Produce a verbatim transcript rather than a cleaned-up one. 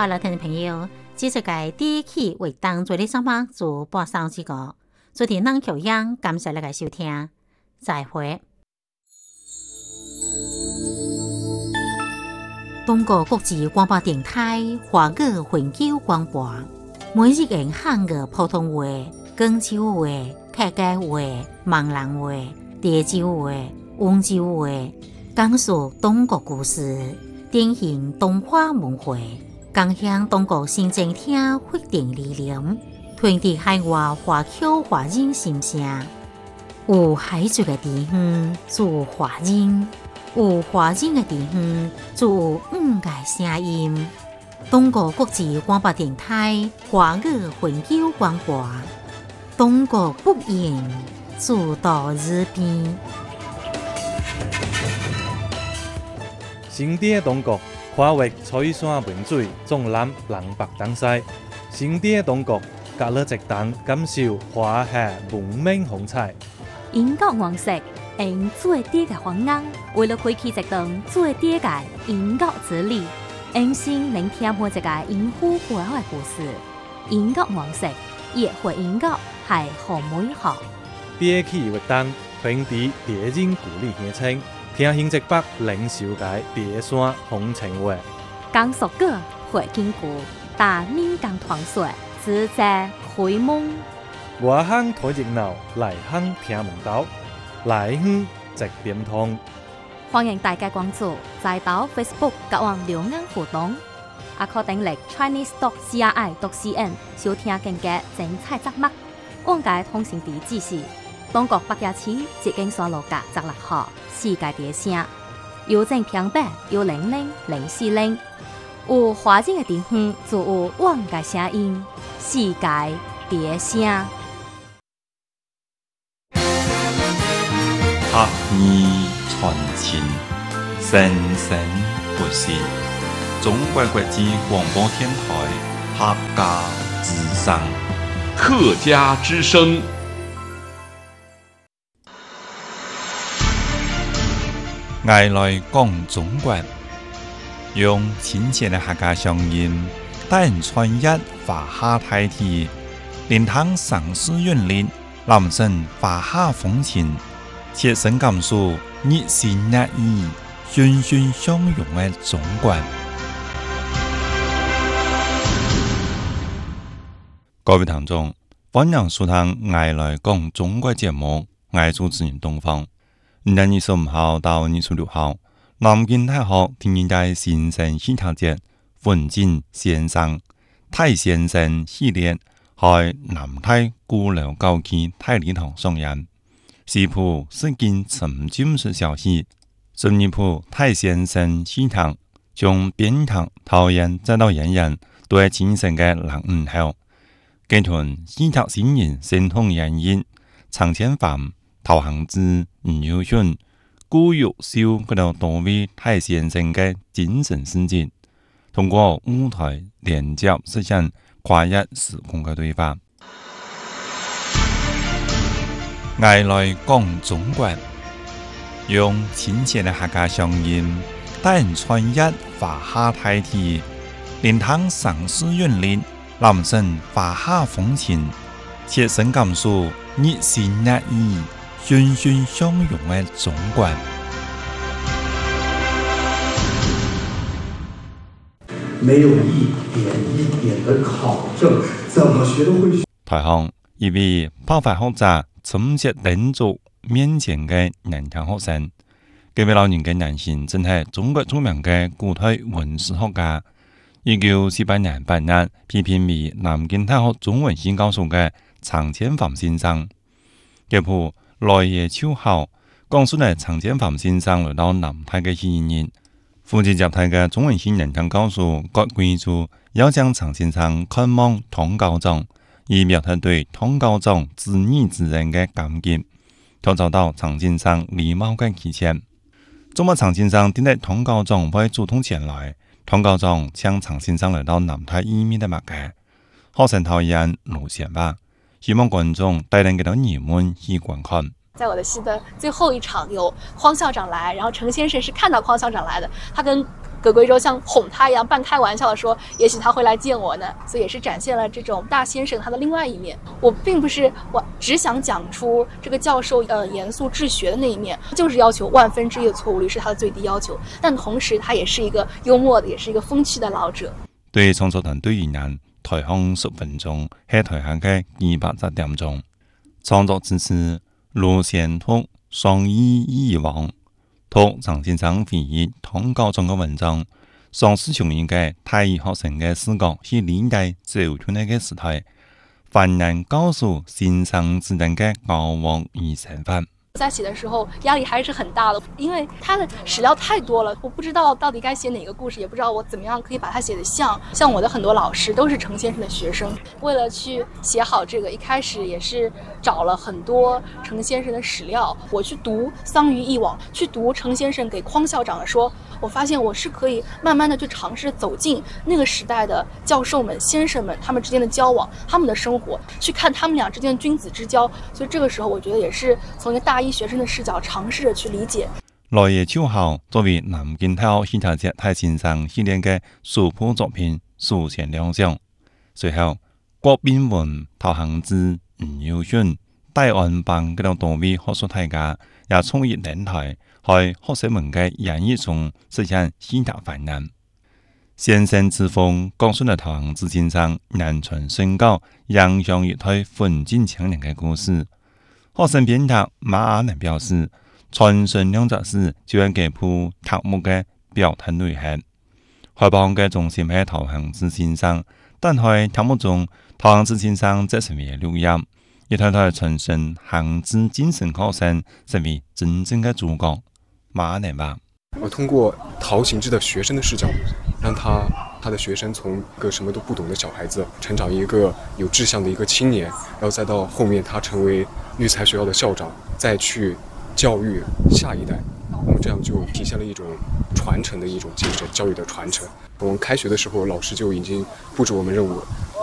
好了，听众朋友，这是个第一期为当做你上班做播送这个，昨天能调音，感谢你的收听，再会。中國國際廣播電台華語環球廣播，每日用漢語普通話、廣州話、客家話、閩南話、潮州話、溫州話，講述中國故事，典型東華文化，共享中國新政廳發展理念，傳遞海外華僑華人心聲。有海族嘅地方做華人。有華人嘅地方，就有五個聲音。中國國際廣播電台華語環球廣播，中國北瀛，主到日邊。 新地嘅中國跨越彩山明水，縱覽南北東西。新地嘅中國隔了一檔感受華夏文明風采。 英國黃色。用最低嘅方案，為了開啟一段最低嘅音樂之旅，用心聆聽每一個音符背後嘅故事。音樂模式，約會音樂係好美好。 第一期活動傳遞地人故里鄉情，聽新竹北靈秀街第山風情話。 講述歌會經過，但民間傳說只在開門。 外鄉睇熱鬧，內鄉聽門道。來鄉直點通， 歡迎大家關注，再到 Facebook 各網留言互動，也可訂閱 Chinese dot C R I dot C N 收聽更加精彩節目。往屆通訊地址是中國北野市捷徑沙路甲十六號世界地聲，郵政平板有零零零四零。有華人嘅地方就有往屆聲音，世界地聲。 客語傳情，生生不息。中國國際廣播電台客家之聲， 客家之聲。 我來講中國，用親切的客家聲音，帶人穿越華夏大地，聆聽城市韻律，攬身華夏風情。切身感受熱情熱意、欣欣相融的中國。各位聽眾，歡迎收聽我來講中國節目，我主持人東方。今日二十五號到二十六號，南京大學天然界新生系統節文進先生太先生系列喺南太鼓樓高級太禮堂上演。視譜是經陳金石消息，進一步太先生系統將編堂討厭再到演員對精神嘅冷誤後，繼團系統新人先通演員常千帆、陶行知、吳友訓、顧玉秀嗰度多位太先生嘅精神事蹟，通過舞台連接實現跨越時空嘅對話。我來講中國，用親切的客家聲音，帶人穿越華夏大地，聆聽城市韻律，攬身華夏風情，切身感受熱情熱意、欣欣相融的中國。 沒有一點一點的考證，怎麼學都會學。 台上一位爆發學者親切等族面前嘅年輕學生，這位老年嘅男性正係中國著名嘅古代文史學家。一九四八年八月批評為南京大學中文系教授嘅常千帆先生。這部來也秋後講述了常千帆先生來到南太嘅起因。負責接替嘅中文系年輕教授郭貴珠要將常先生看望唐高宗，以表達對唐高宗知義之人嘅感激，就遭到常先生禮貌嘅拒絕。怎麼常先生點解唐高宗會主動前來？唐高宗請常先生來到南太一面的麥嘅，學生討厭路線吧，希望觀眾帶領給到你們去觀看。 在我的戲的最後一場，有匡校長來，然後程先生是看到匡校長來的，他跟葛贵州像哄他一样半开玩笑的说，也许他会来见我呢，所以也是展现了这种大先生他的另外一面。我并不是我只想讲出这个教授呃严肃治学的那一面，就是要求万分之一的错误率是他的最低要求，但同时他也是一个幽默的，也是一个风趣的老者。 对创作团队而言，台风十分鐘係台下嘅二百七點鐘。創作之時，路線圖雙依以往，圖陳先生回憶唐高中嘅文章，嘗試從一個大一學生嘅視角去理解走出那個時代，反然告訴先生之間嘅交往與身份。 在写的时候压力还是很大的，因为他的史料太多了，我不知道到底该写哪个故事，也不知道我怎么样可以把它写得像像我的很多老师都是程先生的学生。为了去写好这个，一开始也是找了很多程先生的史料，我去读桑榆忆往，去读程先生给匡校长的说，我发现我是可以慢慢的去尝试走进那个时代的教授们先生们他们之间的交往，他们的生活，去看他们俩之间的君子之交。所以这个时候我觉得也是从一个大一学生的视角尝试着去理解。 來野秋後作為南京大學戲劇節太先生系列嘅首部作品書前亮相。隨後郭炳文、陶行知、吳耀迅、大安幫嘅多位學術大家也參與電台，喺學生們嘅演繹中實現戲劇反彈。先生之風講述了陶行知先生南傳宣教影響一代奮進青年嘅故事。學生編劇馬亞能表示，傳承兩則事就係這部題目嘅表達內涵。開播嘅重心係陶行知先生，但係題目中陶行知先生則成為錄音，一台台傳承行知精神學生成為真正嘅主角。馬亞能吧， 我通過陶行知的學生的視角，讓他他的學生從一個什麼都不懂的小孩子，成長一個有志向的一個青年，然後再到後面他成為育才學校的校長，再去教育下一代，我們這樣就體現了一種傳承的一種精神，教育的傳承。我們開學的時候，老師就已經布置我們任務了。